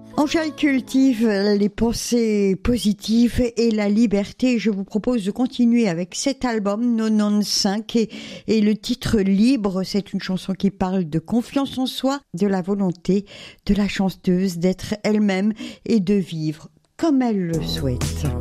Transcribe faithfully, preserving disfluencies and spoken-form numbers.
Angèle cultive les pensées positives et la liberté. Je vous propose de continuer avec cet album quatre-vingt-quinze et, et le titre Libre. C'est une chanson qui parle de confiance en soi, de la volonté, de la chanceuse d'être elle-même et de vivre comme elle le souhaite.